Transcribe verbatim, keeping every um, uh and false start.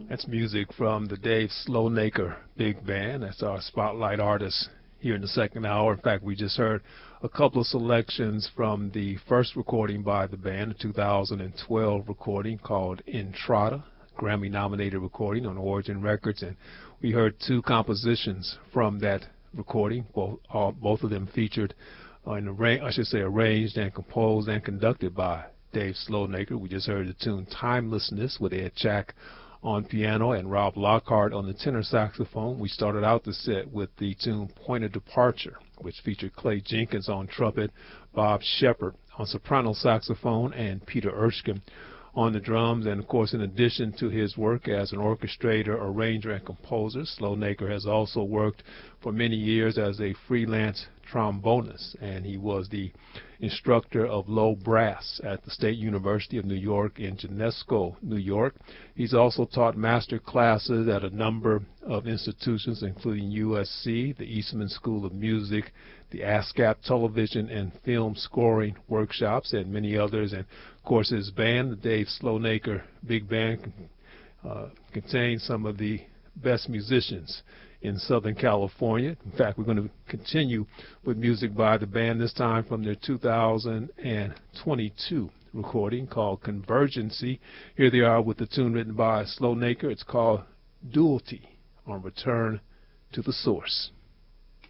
That's music from the Dave Slownaker Big Band. That's our spotlight artist here in the second hour. In fact, we just heard a couple of selections from the first recording by the band, a two thousand twelve recording called Entrada, Grammy-nominated recording on Origin Records, and we heard two compositions from that recording. Both, uh, both of them featured, uh, in arra- I should say, arranged and composed and conducted by Dave Slownaker. We just heard the tune "Timelessness" with Ed Chack on piano and Rob Lockhart on the tenor saxophone. We started out the set with the tune "Point of Departure," which featured Clay Jenkins on trumpet, Bob Shepard on soprano saxophone, and Peter Erskine on the drums. And of course, in addition to his work as an orchestrator, arranger, and composer, Slownaker has also worked for many years as a freelance trombonist, and he was the instructor of low brass at the State University of New York in Genesco, New York. He's also taught master classes at a number of institutions, including U S C, the Eastman School of Music, the ASCAP Television and Film Scoring Workshops, and many others. And of course, his band, the Dave Slownaker Big Band, uh, contains some of the best musicians in Southern California. In fact, we're going to continue with music by the band, this time from their two thousand twenty-two recording called Convergency. Here they are with the tune written by Slownaker. It's called Duality, on Return to the Source.